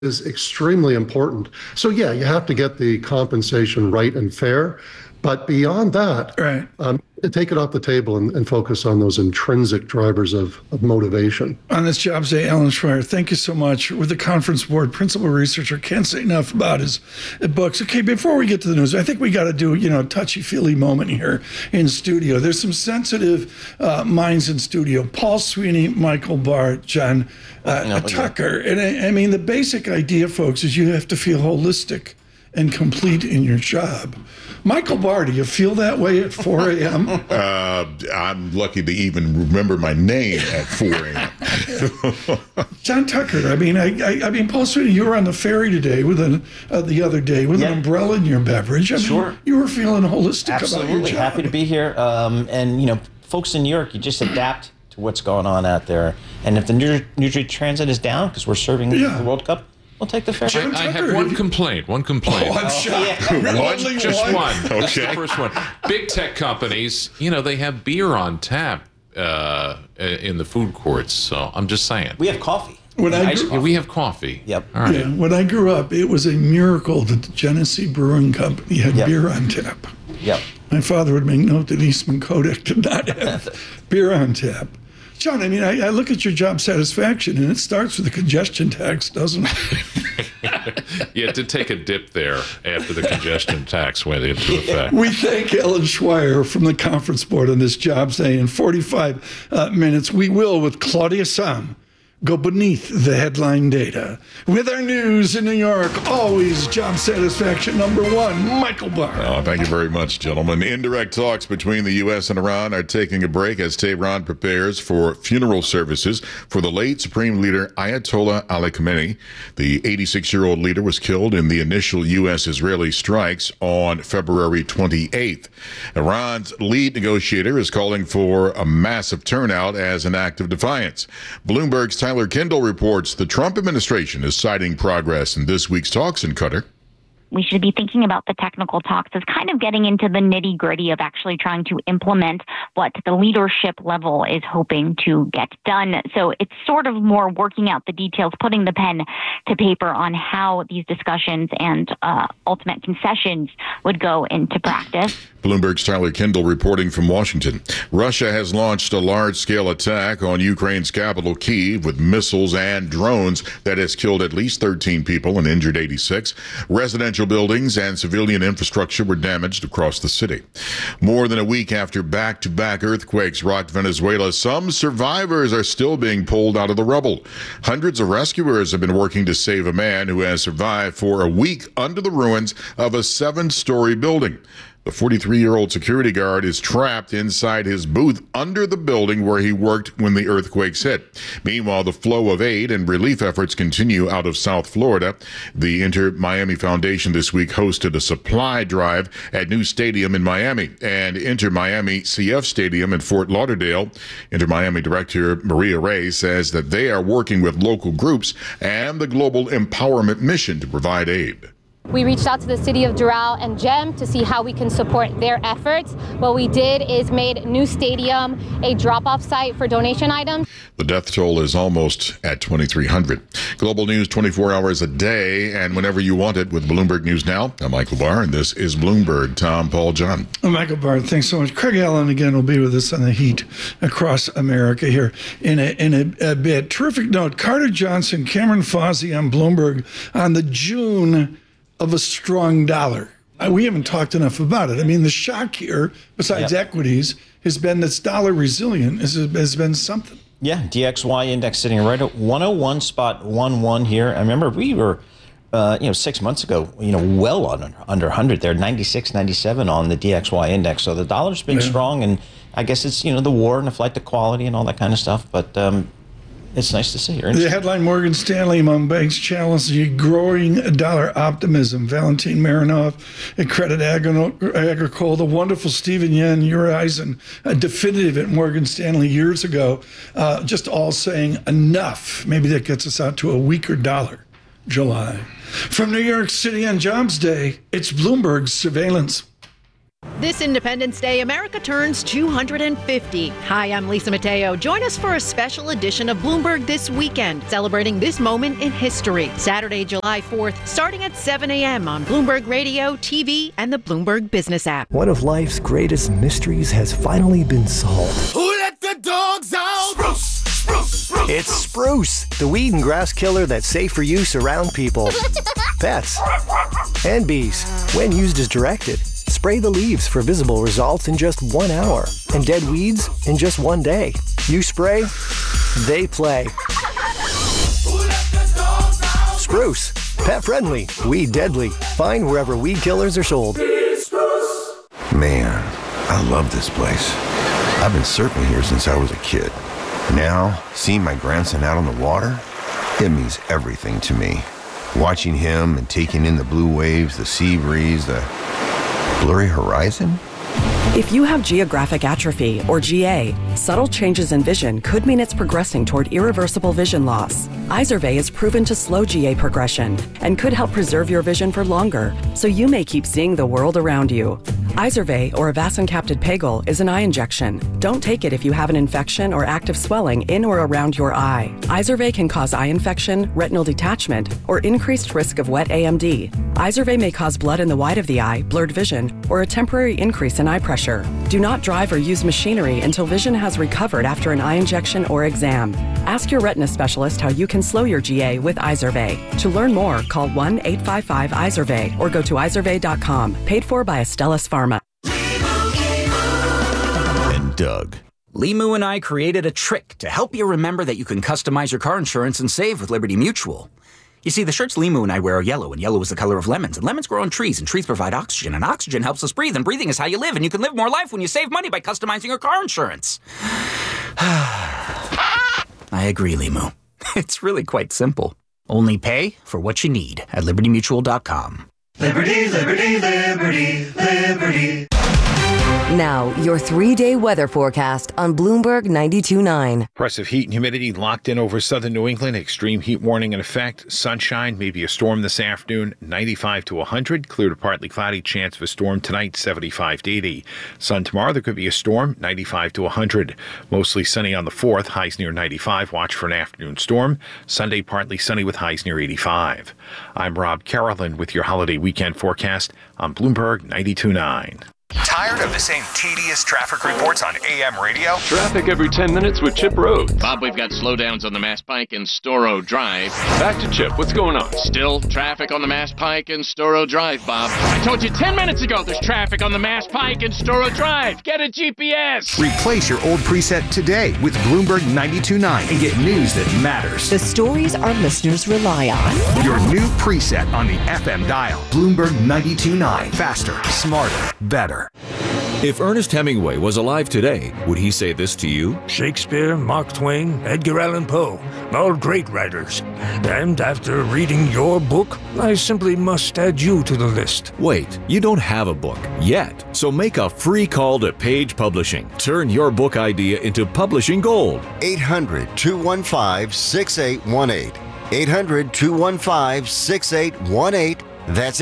is extremely important. So yeah, you have to get the compensation right and fair, but beyond that, Right. Take it off the table and focus on those intrinsic drivers of motivation. On this Jobs Day, Alan Schweier, thank you so much. With the Conference Board principal researcher, can't say enough about his books. Okay, before we get to the news, I think we got to do, a touchy-feely moment here in studio. There's some sensitive minds in studio. Paul Sweeney, Michael Barr, John Tucker. And I mean, the basic idea, folks, is you have to feel holistic and complete in your job. Michael Barr, do you feel that way at 4 a.m.? I'm lucky to even remember my name at 4 a.m. John Tucker, I mean, Paul Sweeney, you were on the ferry today with the other day with an umbrella in your beverage. I mean, sure. You were feeling holistic about your job. Absolutely, happy to be here. And folks in New York, you just adapt to what's going on out there. And if the New Jersey Transit is down because we're serving the World Cup, we'll take the ferry. I have one complaint. Oh, I'm shocked. One, just one. Okay. This is the first one. Big tech companies, they have beer on tap in the food courts. So I'm just saying. We have coffee. We have coffee. Yep. All right. Yeah, when I grew up, it was a miracle that the Genesee Brewing Company had beer on tap. Yep. My father would make note that Eastman Kodak did not have beer on tap. John, I mean, I look at your job satisfaction, and it starts with the congestion tax, doesn't it? Yeah, it did take a dip there after the congestion tax went into effect. We thank Alan Schweier from the Conference Board on this Jobs Day. In 45 minutes, we will, with Claudia Sahm, go beneath the headline data. With our news in New York, always job satisfaction number one, Michael Barr. Oh, thank you very much, gentlemen. Indirect talks between the U.S. and Iran are taking a break as Tehran prepares for funeral services for the late Supreme Leader Ayatollah Ali Khamenei. The 86-year-old leader was killed in the initial U.S.-Israeli strikes on February 28th. Iran's lead negotiator is calling for a massive turnout as an act of defiance. Bloomberg's Tyler Kendall reports the Trump administration is citing progress in this week's talks in Qatar. We should be thinking about the technical talks as kind of getting into the nitty gritty of actually trying to implement what the leadership level is hoping to get done. So it's sort of more working out the details, putting the pen to paper on how these discussions and ultimate concessions would go into practice. Bloomberg's Tyler Kendall reporting from Washington. Russia has launched a large-scale attack on Ukraine's capital, Kyiv, with missiles and drones that has killed at least 13 people and injured 86. Residential buildings and civilian infrastructure were damaged across the city. More than a week after back-to-back earthquakes rocked Venezuela, some survivors are still being pulled out of the rubble. Hundreds of rescuers have been working to save a man who has survived for a week under the ruins of a 7-story building. The 43-year-old security guard is trapped inside his booth under the building where he worked when the earthquakes hit. Meanwhile, the flow of aid and relief efforts continue out of South Florida. The Inter-Miami Foundation this week hosted a supply drive at New Stadium in Miami and Inter-Miami CF Stadium in Fort Lauderdale. Inter-Miami Director Maria Ray says that they are working with local groups and the Global Empowerment Mission to provide aid. We reached out to the city of Doral and GEM to see how we can support their efforts. What we did is made New Stadium a drop-off site for donation items. The death toll is almost at 2,300. Global news 24 hours a day and whenever you want it with Bloomberg News Now. I'm Michael Barr, and this is Bloomberg. Tom, Paul, John. Michael Barr, thanks so much. Craig Allen again will be with us on the heat across America here in a bit. Terrific note. Carter Johnson, Cameron Fawzi on Bloomberg on the June of a strong dollar. We haven't talked enough about it. I mean, the shock here, besides equities, has been that's dollar resilient has been something. Yeah, DXY index sitting right at 101.11 here. I remember we were, 6 months ago, well under 100 there, 96, 97 on the DXY index. So the dollar's been strong, and I guess it's, the war and the flight to quality and all that kind of stuff. But it's nice to see. The headline, Morgan Stanley among banks challenging growing dollar optimism. Valentin Marinov at Credit Agricole, the wonderful Stephen Yen, Uri Eisen, definitive at Morgan Stanley years ago, just all saying enough. Maybe that gets us out to a weaker dollar, July. From New York City on Jobs Day, it's Bloomberg's surveillance. This Independence Day, America turns 250. Hi, I'm Lisa Mateo. Join us for a special edition of Bloomberg This Weekend, celebrating this moment in history. Saturday, July 4th, starting at 7 a.m. on Bloomberg Radio, TV, and the Bloomberg Business app. One of life's greatest mysteries has finally been solved. Who let the dogs out? Spruce, spruce, spruce. It's Spruce, the weed and grass killer that's safe for use around people, pets, and bees. When used as directed, spray the leaves for visible results in just 1 hour, and dead weeds in just 1 day. You spray, they play. Spruce, pet friendly, weed deadly. Find wherever weed killers are sold. Man, I love this place. I've been surfing here since I was a kid. Now, seeing my grandson out on the water, it means everything to me. Watching him and taking in the blue waves, the sea breeze, the blurry horizon. If you have geographic atrophy, or GA, subtle changes in vision could mean it's progressing toward irreversible vision loss. Izervay is proven to slow GA progression and could help preserve your vision for longer, so you may keep seeing the world around you. Izervay, or avacincaptad pegol, is an eye injection. Don't take it if you have an infection or active swelling in or around your eye. Izervay can cause eye infection, retinal detachment, or increased risk of wet AMD. Izervay may cause blood in the white of the eye, blurred vision, or a temporary increase in eye pressure. Do not drive or use machinery until vision has recovered after an eye injection or exam. Ask your retina specialist how you can slow your GA with Izervay. To learn more, call 1-855-IZERVAY or go to izervay.com. Paid for by Astellas Pharma. And Doug. Limu and I created a trick to help you remember that you can customize your car insurance and save with Liberty Mutual. You see, the shirts Limu and I wear are yellow, and yellow is the color of lemons, and lemons grow on trees, and trees provide oxygen, and oxygen helps us breathe, and breathing is how you live, and you can live more life when you save money by customizing your car insurance. I agree, Limu. It's really quite simple. Only pay for what you need at libertymutual.com. Liberty, liberty, liberty, liberty. Now, your 3-day weather forecast on Bloomberg 92.9. Oppressive heat and humidity locked in over southern New England. Extreme heat warning in effect. Sunshine, maybe a storm this afternoon. 95 to 100. Clear to partly cloudy. Chance of a storm tonight. 75 to 80. Sun tomorrow. There could be a storm. 95 to 100. Mostly sunny on the 4th. Highs near 95. Watch for an afternoon storm. Sunday, partly sunny with highs near 85. I'm Rob Carolyn with your holiday weekend forecast on Bloomberg 92.9. Tired of the same tedious traffic reports on AM radio? Traffic every 10 minutes with Chip Rhodes. Bob, we've got slowdowns on the Mass Pike and Storrow Drive. Back to Chip. What's going on? Still traffic on the Mass Pike and Storrow Drive, Bob. I told you 10 minutes ago there's traffic on the Mass Pike and Storrow Drive. Get a GPS. Replace your old preset today with Bloomberg 92.9 and get news that matters. The stories our listeners rely on. Your new preset on the FM dial. Bloomberg 92.9. Faster, smarter, better. If Ernest Hemingway was alive today, would he say this to you? Shakespeare, Mark Twain, Edgar Allan Poe, all great writers. And after reading your book, I simply must add you to the list. Wait, you don't have a book yet, so make a free call to Page Publishing. Turn your book idea into publishing gold. 800-215-6818. 800-215-6818. That's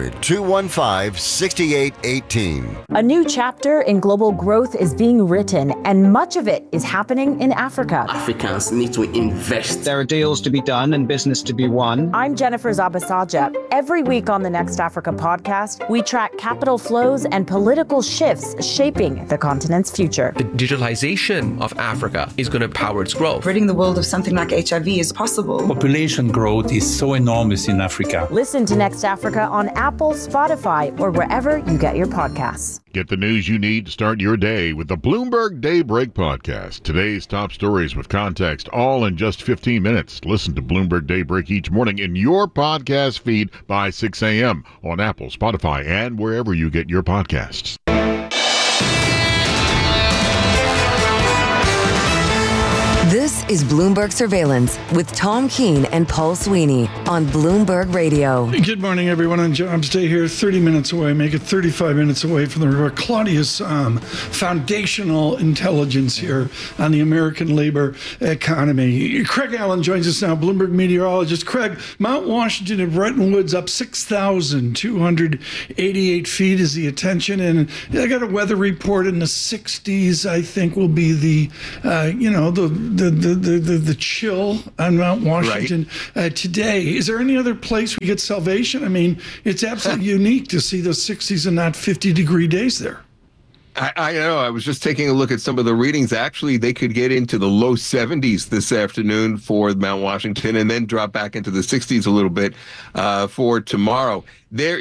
800-215-6818. A new chapter in global growth is being written, and much of it is happening in Africa. Africans need to invest. There are deals to be done and business to be won. I'm Jennifer Zabasaja. Every week on the Next Africa podcast, we track capital flows and political shifts shaping the continent's future. The digitalization of Africa is going to power its growth. Ridding the world of something like HIV is possible. Population growth is so enormous in Africa. Listen to Next Africa on Apple, Spotify, or wherever you get your podcasts. Get the news you need to start your day with the Bloomberg Daybreak podcast. Today's top stories with context, all in just 15 minutes. Listen to Bloomberg Daybreak each morning in your podcast feed by 6 a.m. on Apple, Spotify, and wherever you get your podcasts. This is Bloomberg Surveillance with Tom Keene and Paul Sweeney on Bloomberg Radio. Good morning, everyone on Jobs Day here, 30 minutes away, make it 35 minutes away from the report. Claudia's foundational intelligence here on the American labor economy. Craig Allen joins us now, Bloomberg meteorologist. Craig, Mount Washington at Bretton Woods up 6,288 feet is the attention, and I got a weather report in the 60s. I think will be the chill on Mount Washington today. Is there any other place we get salvation? I mean, it's absolutely unique to see those 60s and not 50-degree days there. I know. I was just taking a look at some of the readings. Actually, they could get into the low 70s this afternoon for Mount Washington and then drop back into the 60s a little bit for tomorrow. There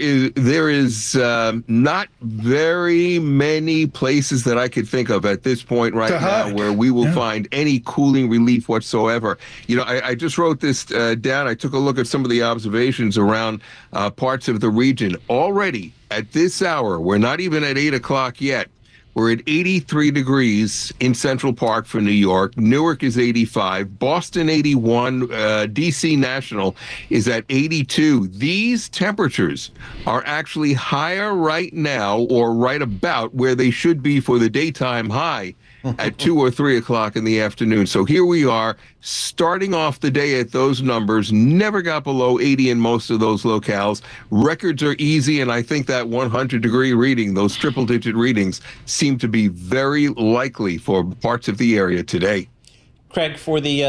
is not very many places that I could think of at this point now where we will find any cooling relief whatsoever. You know, I just wrote this down. I took a look at some of the observations around parts of the region. Already at this hour, we're not even at 8 o'clock yet. We're at 83 degrees in Central Park for New York. Newark is 85. Boston 81. DC National is at 82. These temperatures are actually higher right now, or right about where they should be for the daytime high at 2 or 3 o'clock in the afternoon. So here we are, starting off the day at those numbers. Never got below 80 in most of those locales. Records are easy, and I think that 100-degree reading, those triple-digit readings, seem to be very likely for parts of the area today. Craig, for the,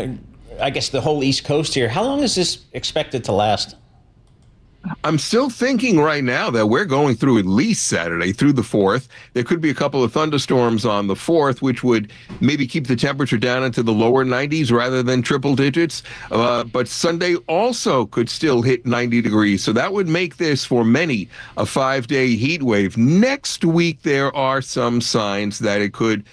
I guess the whole East Coast here, how long is this expected to last? I'm still thinking right now that we're going through at least Saturday through the 4th. There could be a couple of thunderstorms on the 4th, which would maybe keep the temperature down into the lower 90s rather than triple digits. But Sunday also could still hit 90 degrees. So that would make this, for many, a 5-day heat wave. Next week, there are some signs that it could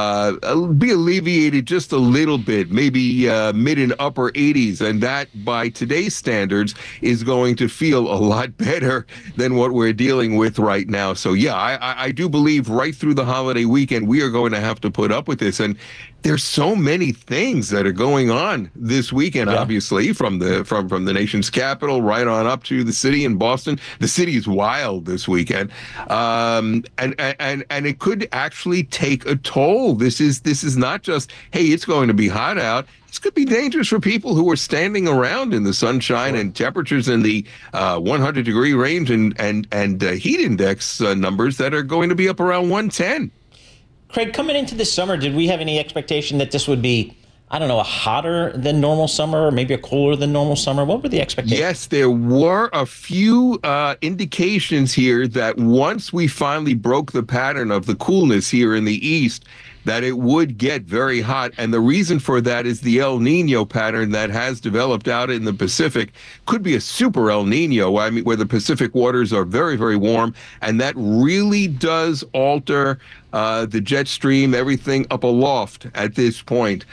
be alleviated just a little bit, maybe mid and upper 80s. And that, by today's standards, is going to feel a lot better than what we're dealing with right now. So, yeah, I do believe right through the holiday weekend, we are going to have to put up with this. And there's so many things that are going on this weekend, obviously, from the nation's capital right on up to the city in Boston. The city is wild this weekend. And it could actually take a toll. This is not just, hey, it's going to be hot out. This could be dangerous for people who are standing around in the sunshine and temperatures in the 100-degree range and heat index numbers that are going to be up around 110. Craig, coming into this summer, did we have any expectation that this would be, I don't know, a hotter than normal summer or maybe a cooler than normal summer? What were the expectations? Yes, there were a few indications here that once we finally broke the pattern of the coolness here in the east, that it would get very hot. And the reason for that is the El Nino pattern that has developed out in the Pacific. Could be a super El Nino, I mean, where the Pacific waters are very, very warm. And that really does alter the jet stream, everything up aloft at this point,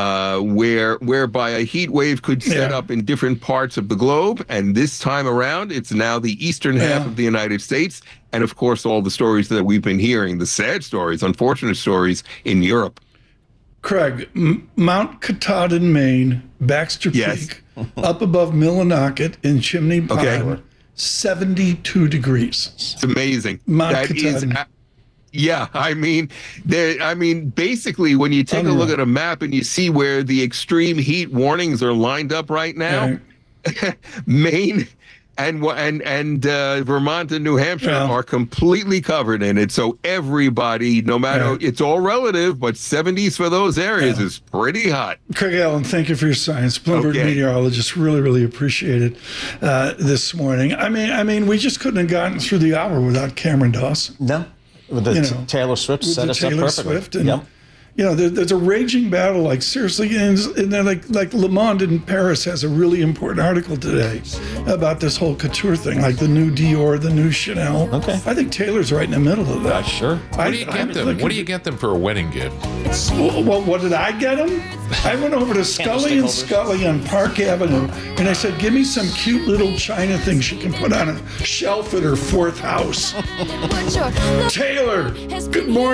whereby a heat wave could set up in different parts of the globe. And this time around, it's now the eastern half of the United States. And, of course, all the stories that we've been hearing, the sad stories, unfortunate stories in Europe. Craig, Mount Katahdin, Maine, Baxter Peak, up above Millinocket in Chimney Pile, 72 degrees. It's amazing. Mount Katahdin. I mean, basically, when you take a look at a map and you see where the extreme heat warnings are lined up right now, Maine and Vermont and New Hampshire are completely covered in it. So everybody, no matter, it's all relative, but 70s for those areas is pretty hot. Craig Allen, thank you for your science. Bloomberg meteorologist, really appreciate it this morning. I mean, we just couldn't have gotten through the hour without Cameron Dawson. No. With the Taylor Swift set us up perfectly. You know, there's a raging battle, like seriously, and then like Le Monde in Paris has a really important article today about this whole couture thing, like the new Dior, the new Chanel. Okay. I think Taylor's right in the middle of that. Sure. What do you get them? What do you get them for a wedding gift? Well, what did I get him? I went over to Scully and Scully on Park Avenue, and I said, give me some cute little China thing she can put on a shelf at her fourth house. Taylor, good morning.